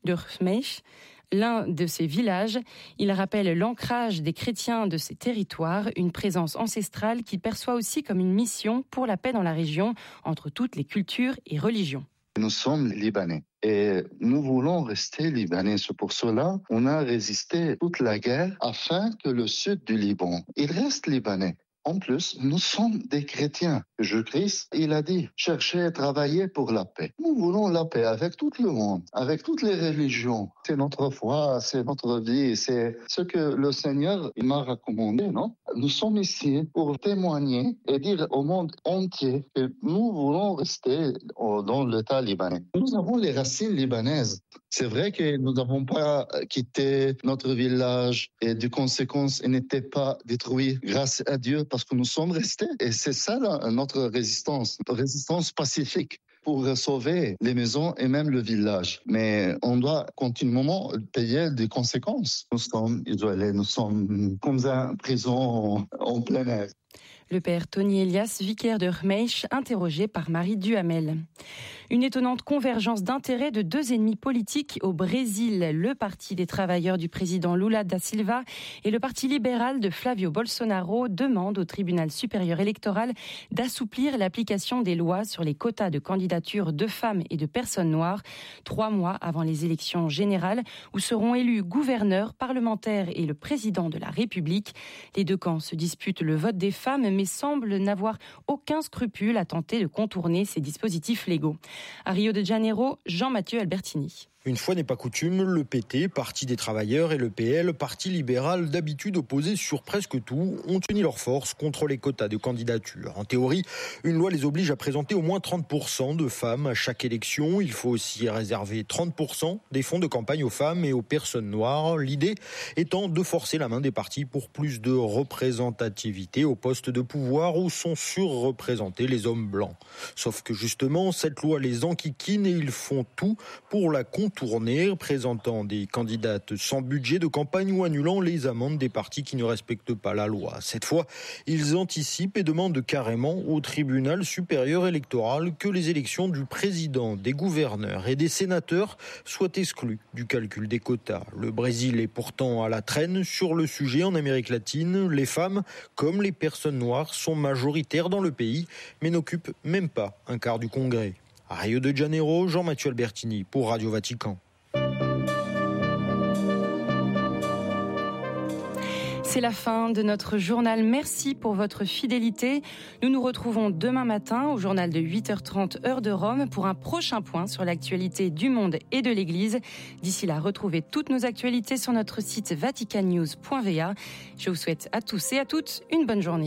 de Rhmesh, l'un de ces villages. Il rappelle l'ancrage des chrétiens de ces territoires, une présence ancestrale qu'il perçoit aussi comme une mission pour la paix dans la région entre toutes les cultures et religions. Nous sommes Libanais et nous voulons rester Libanais. C'est pour cela qu'on a résisté toute la guerre afin que le sud du Liban, il reste Libanais. En plus, nous sommes des chrétiens. Jésus-Christ, il a dit, cherchez à travailler pour la paix. Nous voulons la paix avec tout le monde, avec toutes les religions. C'est notre foi, c'est notre vie, c'est ce que le Seigneur il m'a recommandé, non? Nous sommes ici pour témoigner et dire au monde entier que nous voulons rester dans l'État libanais. Nous avons les racines libanaises. C'est vrai que nous n'avons pas quitté notre village et de conséquence, il n'était pas détruit grâce à Dieu parce que nous sommes restés. Et c'est ça notre résistance pacifique pour sauver les maisons et même le village. Mais on doit continuellement payer des conséquences. Nous sommes isolés, nous sommes comme une prison en plein air. Le père Tony Elias, vicaire de Rhmesh, interrogé par Marie Duhamel. Une étonnante convergence d'intérêts de deux ennemis politiques au Brésil, le Parti des travailleurs du président Lula da Silva et le Parti libéral de Flavio Bolsonaro demandent au tribunal supérieur électoral d'assouplir l'application des lois sur les quotas de candidature de femmes et de personnes noires, 3 mois avant les élections générales où seront élus gouverneurs, parlementaires et le président de la République. Les deux camps se disputent le vote des femmes mais semblent n'avoir aucun scrupule à tenter de contourner ces dispositifs légaux. À Rio de Janeiro, Jean-Mathieu Albertini. Une fois n'est pas coutume, le PT, Parti des travailleurs, et le PL, Parti libéral, d'habitude opposés sur presque tout, ont uni leurs forces contre les quotas de candidature. En théorie, une loi les oblige à présenter au moins 30% de femmes à chaque élection. Il faut aussi réserver 30% des fonds de campagne aux femmes et aux personnes noires. L'idée étant de forcer la main des partis pour plus de représentativité aux postes de pouvoir où sont surreprésentés les hommes blancs. Sauf que justement, cette loi les enquiquine et ils font tout pour la contourner, présentant des candidates sans budget de campagne ou annulant les amendes des partis qui ne respectent pas la loi. Cette fois, ils anticipent et demandent carrément au tribunal supérieur électoral que les élections du président, des gouverneurs et des sénateurs soient exclues du calcul des quotas. Le Brésil est pourtant à la traîne sur le sujet en Amérique latine. Les femmes, comme les personnes noires, sont majoritaires dans le pays, mais n'occupent même pas un quart du Congrès. À Rio de Janeiro, Jean-Mathieu Albertini pour Radio Vatican. C'est la fin de notre journal. Merci pour votre fidélité. Nous nous retrouvons demain matin au journal de 8h30 heure de Rome pour un prochain point sur l'actualité du monde et de l'Église. D'ici là, retrouvez toutes nos actualités sur notre site vaticannews.va. Je vous souhaite à tous et à toutes une bonne journée.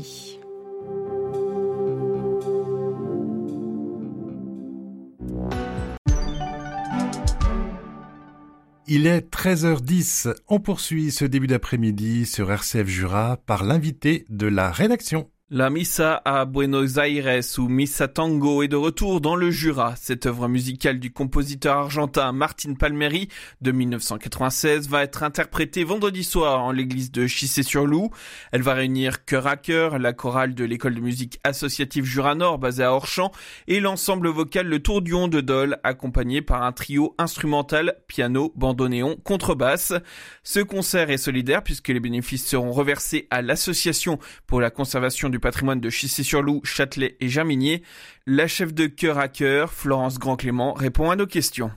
Il est 13h10. On poursuit ce début d'après-midi sur RCF Jura par l'invité de la rédaction. La Missa à Buenos Aires ou Missa Tango est de retour dans le Jura. Cette œuvre musicale du compositeur argentin Martin Palmieri de 1996 va être interprétée vendredi soir en l'église de Chissé-sur-Loup. Elle va réunir Cœur à Cœur, la chorale de l'école de musique associative Jura Nord basée à Orchamps et l'ensemble vocal Le Tourbillon de Dole accompagné par un trio instrumental, piano, bandoneon, contrebasse. Ce concert est solidaire puisque les bénéfices seront reversés à l'association pour la conservation du patrimoine de Chissé-sur-Loup, Châtelet et Germigné. La chef de Cœur à Cœur, Florence Grand-Clément, répond à nos questions.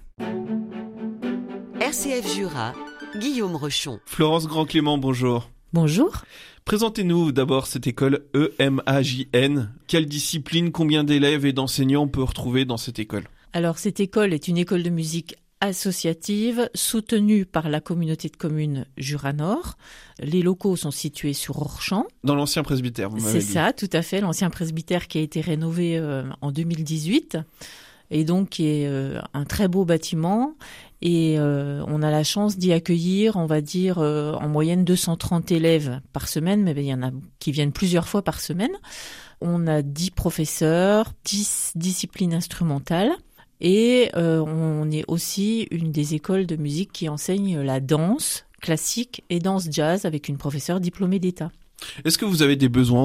RCF Jura, Guillaume Rochon. Florence Grand-Clément, bonjour. Bonjour. Présentez-nous d'abord cette école EMAJN. Quelle discipline, combien d'élèves et d'enseignants on peut retrouver dans cette école ? Alors cette école est une école de musique associative soutenue par la communauté de communes Jura Nord. Les locaux sont situés sur Orchamps. Dans l'ancien presbytère, vous m'avez dit. C'est ça, tout à fait, l'ancien presbytère qui a été rénové en 2018 et donc qui est un très beau bâtiment et on a la chance d'y accueillir, on va dire, en moyenne 230 élèves par semaine, mais il y en a qui viennent plusieurs fois par semaine. On a 10 professeurs, 10 disciplines instrumentales. Et on est aussi une des écoles de musique qui enseigne la danse classique et danse jazz avec une professeure diplômée d'État. Est-ce que vous avez des besoins aujourd'hui ?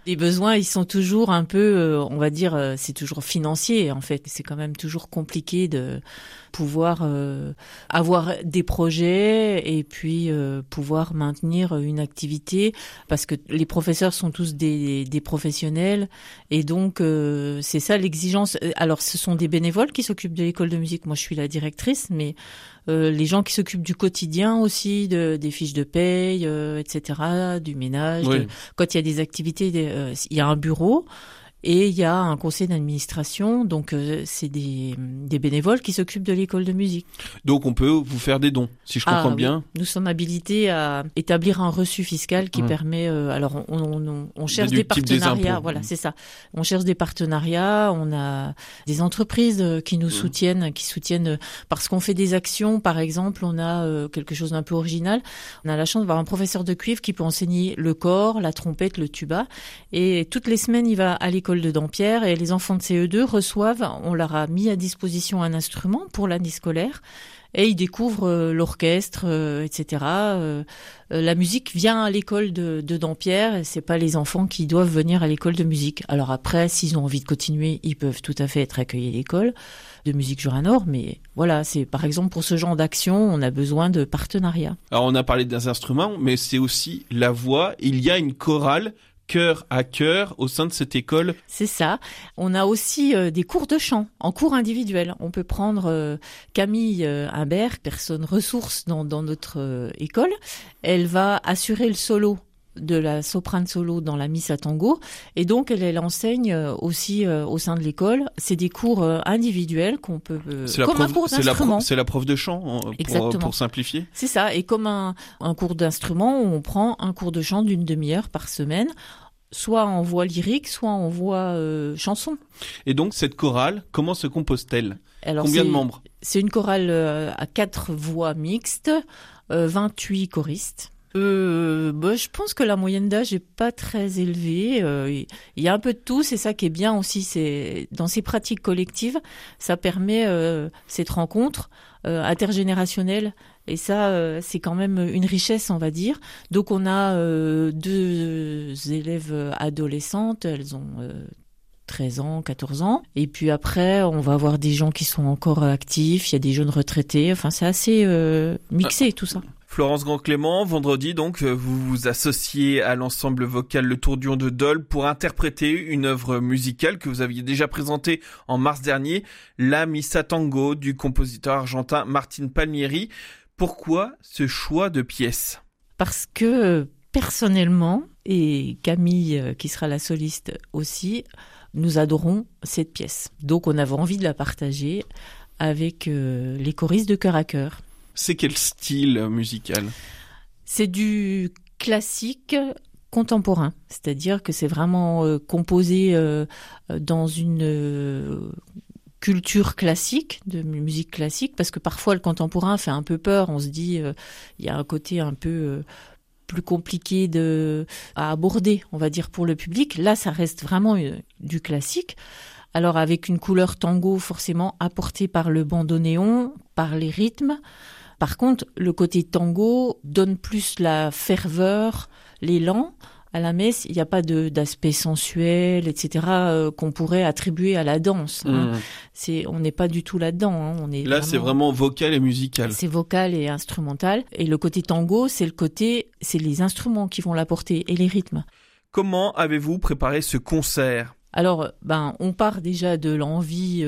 Les besoins, ils sont toujours un peu, on va dire, c'est toujours financier en fait. C'est quand même toujours compliqué de pouvoir avoir des projets et puis pouvoir maintenir une activité parce que les professeurs sont tous des professionnels et donc c'est ça l'exigence. Alors ce sont des bénévoles qui s'occupent de l'école de musique. Moi je suis la directrice, mais les gens qui s'occupent du quotidien aussi, des fiches de paye, etc., du ménage. Oui. Quand il y a des activités, il y a un bureau. Et il y a un conseil d'administration, donc c'est des bénévoles qui s'occupent de l'école de musique. Donc on peut vous faire des dons, si je comprends bien. Oui. Nous sommes habilités à établir un reçu fiscal qui permet. Alors on cherche des partenariats. Voilà, c'est ça. On cherche des partenariats. On a des entreprises qui nous soutiennent, parce qu'on fait des actions. Par exemple, on a quelque chose d'un peu original. On a la chance d'avoir un professeur de cuivre qui peut enseigner le cor, la trompette, le tuba. Et toutes les semaines, il va à l'école de Dampierre et les enfants de CE2 reçoivent, on leur a mis à disposition un instrument pour l'année scolaire et ils découvrent l'orchestre, etc. La musique vient à l'école de Dampierre et c'est pas les enfants qui doivent venir à l'école de musique. Alors après, s'ils ont envie de continuer, ils peuvent tout à fait être accueillis à l'école de musique Jura-Nord, mais voilà, c'est par exemple pour ce genre d'action, on a besoin de partenariats. Alors on a parlé des instruments, mais c'est aussi la voix. Il y a une chorale cœur à cœur au sein de cette école. C'est ça. On a aussi des cours de chant en cours individuel. On peut prendre Camille Imbert, personne ressource dans notre école. Elle va assurer le solo de la soprane solo dans la Missa Tango et donc elle enseigne aussi au sein de l'école. C'est des cours individuels qu'on peut un cours d'instrument. C'est la prof de chant pour simplifier. C'est ça, et comme un cours d'instrument, on prend un cours de chant d'une demi-heure par semaine, soit en voix lyrique, soit en voix chanson. Et donc cette chorale, comment se compose-t-elle ? Alors, combien de membres ? C'est une chorale à 4 voix mixtes, 28 choristes. Je pense que la moyenne d'âge est pas très élevée. Il y a un peu de tout, c'est ça qui est bien aussi. C'est dans ces pratiques collectives, ça permet cette rencontre intergénérationnelle. Et ça, c'est quand même une richesse, on va dire. Donc on a 2 élèves adolescentes, elles ont 13 ans, 14 ans. Et puis après, on va avoir des gens qui sont encore actifs, il y a des jeunes retraités. Enfin, c'est assez mixé tout ça. Florence Grand-Clément, vendredi donc, vous vous associez à l'ensemble vocal Le Tourdion de Dole pour interpréter une œuvre musicale que vous aviez déjà présentée en mars dernier, la Missa Tango du compositeur argentin Martin Palmieri. Pourquoi ce choix de pièce ? Parce que personnellement, et Camille qui sera la soliste aussi, nous adorons cette pièce. Donc on avait envie de la partager avec les choristes de Cœur à Cœur. C'est quel style musical ? C'est du classique contemporain, c'est-à-dire que c'est vraiment composé dans une culture classique, de musique classique, parce que parfois le contemporain fait un peu peur, on se dit il y a un côté un peu plus compliqué à aborder, on va dire, pour le public. Là, ça reste vraiment du classique. Alors avec une couleur tango forcément apportée par le bandoneon, par les rythmes. Par contre, le côté tango donne plus la ferveur, l'élan. À la messe, il n'y a pas d'aspect sensuel, etc., qu'on pourrait attribuer à la danse. Hein. On n'est pas du tout là-dedans. Hein. C'est vraiment vocal et musical. C'est vocal et instrumental. Et le côté tango, c'est les instruments qui vont l'apporter et les rythmes. Comment avez-vous préparé ce concert ? Alors, on part déjà de l'envie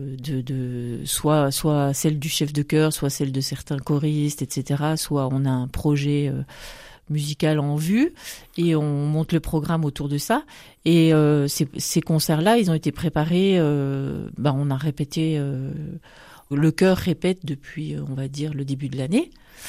de soit celle du chef de chœur, soit celle de certains choristes, etc. Soit on a un projet musical en vue et on monte le programme autour de ça. Et ces concerts-là, ils ont été préparés. On a répété. Le chœur répète depuis, on va dire, le début de l'année.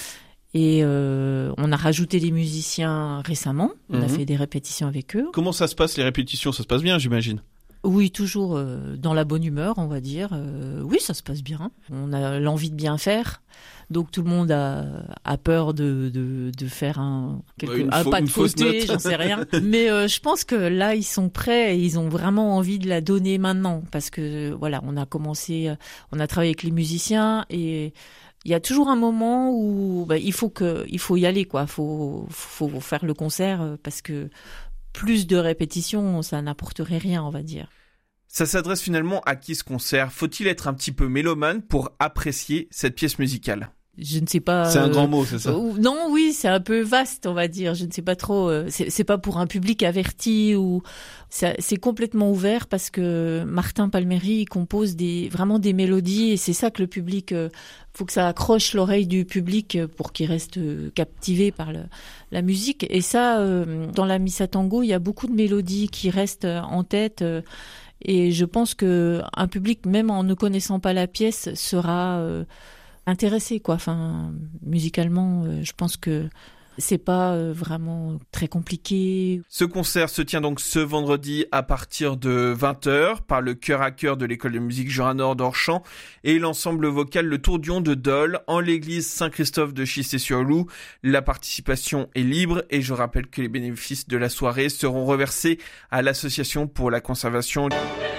Et on a rajouté des musiciens récemment. On a fait des répétitions avec eux. Comment ça se passe, les répétitions ? Ça se passe bien, j'imagine ? Oui, toujours dans la bonne humeur, on va dire. Oui, ça se passe bien. On a l'envie de bien faire. Donc tout le monde a peur de faire un pas de côté, j'en sais rien. Mais je pense que là, ils sont prêts et ils ont vraiment envie de la donner maintenant. Parce que voilà, on a travaillé avec les musiciens et il y a toujours un moment où il faut y aller, quoi. Faut faire le concert parce que plus de répétitions, ça n'apporterait rien, on va dire. Ça s'adresse finalement à qui ce concert ? Faut-il être un petit peu mélomane pour apprécier cette pièce musicale ? Je ne sais pas. C'est un grand mot, c'est ça ? Non, oui, c'est un peu vaste, on va dire. Je ne sais pas trop. C'est pas pour un public averti ou. C'est complètement ouvert parce que Martin Palmieri compose vraiment des mélodies et c'est ça que le public. Faut que ça accroche l'oreille du public pour qu'il reste captivé par la musique. Et ça, dans la Missa Tango, il y a beaucoup de mélodies qui restent en tête. Et je pense que un public, même en ne connaissant pas la pièce, sera intéressé, quoi. Enfin, musicalement, je pense que c'est pas vraiment très compliqué. Ce concert se tient donc ce vendredi à partir de 20h par le chœur à chœur de l'école de musique Jura-Nord d'Orchamps et l'ensemble vocal Le Tourdion de Dole en l'église Saint-Christophe de Chisté-sur-Loup. La participation est libre et je rappelle que les bénéfices de la soirée seront reversés à l'association pour la conservation.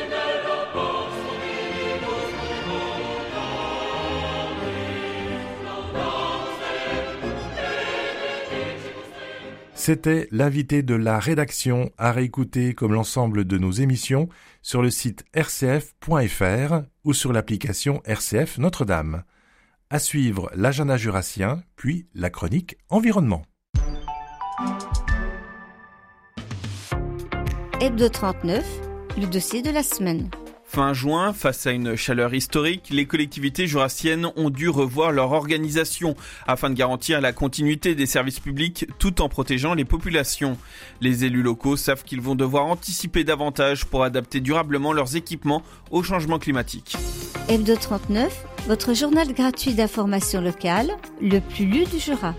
C'était l'invité de la rédaction à réécouter comme l'ensemble de nos émissions sur le site rcf.fr ou sur l'application RCF Notre-Dame. À suivre l'agenda jurassien, puis la chronique environnement. Hebdo 39, le dossier de la semaine. Fin juin, face à une chaleur historique, les collectivités jurassiennes ont dû revoir leur organisation afin de garantir la continuité des services publics tout en protégeant les populations. Les élus locaux savent qu'ils vont devoir anticiper davantage pour adapter durablement leurs équipements au changement climatique. Hebdo 39, votre journal gratuit d'information locale, le plus lu du Jura.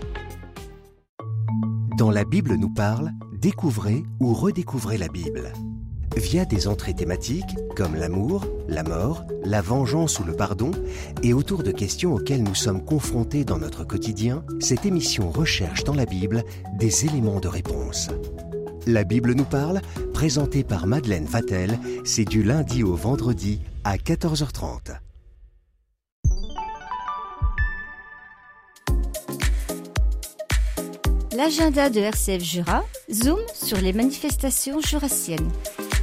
Dans La Bible nous parle, découvrez ou redécouvrez la Bible. Via des entrées thématiques comme l'amour, la mort, la vengeance ou le pardon, et autour de questions auxquelles nous sommes confrontés dans notre quotidien, cette émission recherche dans la Bible des éléments de réponse. La Bible nous parle, présentée par Madeleine Vatel, c'est du lundi au vendredi à 14h30. L'agenda de RCF Jura zoome sur les manifestations jurassiennes.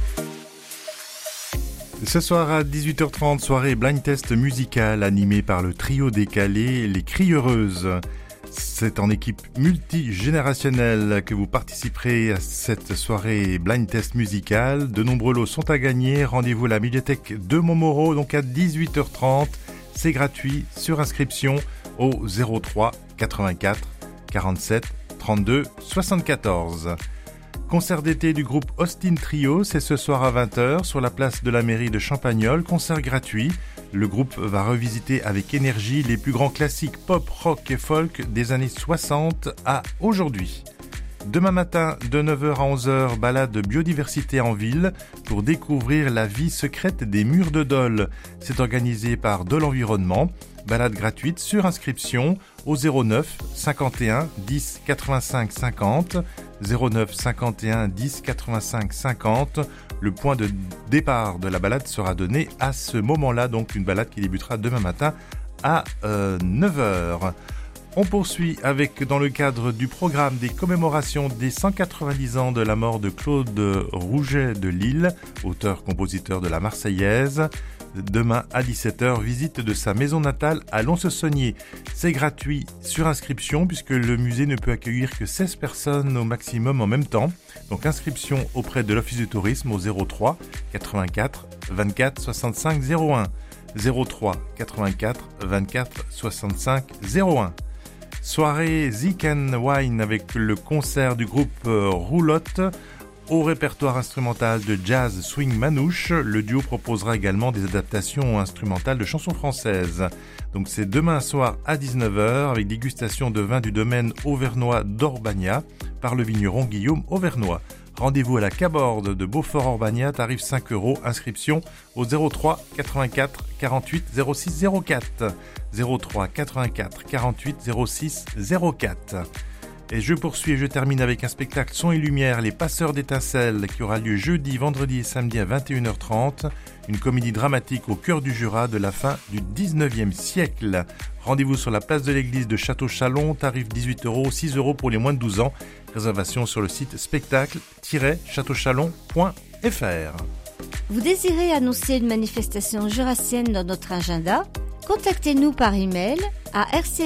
Ce soir à 18h30, soirée blind test musical animée par le trio décalé Les Crieureuses. C'est en équipe multigénérationnelle que vous participerez à cette soirée blind test musical. De nombreux lots sont à gagner. Rendez-vous à la médiathèque de Montmoreau, donc à 18h30. C'est gratuit sur inscription au 03 84 47 32 74. Concert d'été du groupe Austin Trio, c'est ce soir à 20h sur la place de la mairie de Champagnole, concert gratuit. Le groupe va revisiter avec énergie les plus grands classiques pop, rock et folk des années 60 à aujourd'hui. Demain matin, de 9h à 11h, balade biodiversité en ville pour découvrir la vie secrète des murs de Dole. C'est organisé par Dole Environnement. Balade gratuite sur inscription au 09 51 10 85 50. 09 51 10 85 50. Le point de départ de la balade sera donné à ce moment-là, donc une balade qui débutera demain matin à 9h. On poursuit avec, dans le cadre du programme des commémorations des 190 ans de la mort de Claude Rouget de Lille, auteur-compositeur de la Marseillaise. Demain à 17h, visite de sa maison natale à Lons-Saunier. C'est gratuit sur inscription puisque le musée ne peut accueillir que 16 personnes au maximum en même temps. Donc inscription auprès de l'Office du tourisme au 03 84 24 65 01. 03 84 24 65 01. Soirée Zik and Wine avec le concert du groupe Roulotte. Au répertoire instrumental de jazz swing manouche, le duo proposera également des adaptations instrumentales de chansons françaises. Donc c'est demain soir à 19h avec dégustation de vin du domaine auvernois d'Orbagna par le vigneron Guillaume Auvernois. Rendez-vous à la Caborde de Beaufort-Orbagna, tarif 5 €, inscription au 03 84 48 06 04. 03 84 48 06 04. Et je poursuis et je termine avec un spectacle son et lumière, Les Passeurs d'étincelles, qui aura lieu jeudi, vendredi et samedi à 21h30. Une comédie dramatique au cœur du Jura de la fin du 19e siècle. Rendez-vous sur la place de l'église de Château-Chalon, tarif 18 €, 6 € pour les moins de 12 ans. Réservation sur le site spectacle-châteauchalon.fr. Vous désirez annoncer une manifestation jurassienne dans notre agenda ? Contactez-nous par email à rcf